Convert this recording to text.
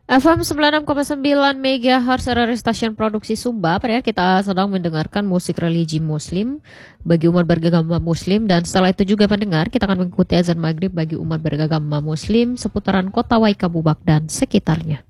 FM 96,9 MHz RRI Stasiun Produksi Sumba. Ya, kita sedang mendengarkan musik religi Muslim bagi umat beragama Muslim, dan setelah itu juga pendengar kita akan mengikuti azan maghrib bagi umat beragama Muslim seputaran kota Waikabubak dan sekitarnya.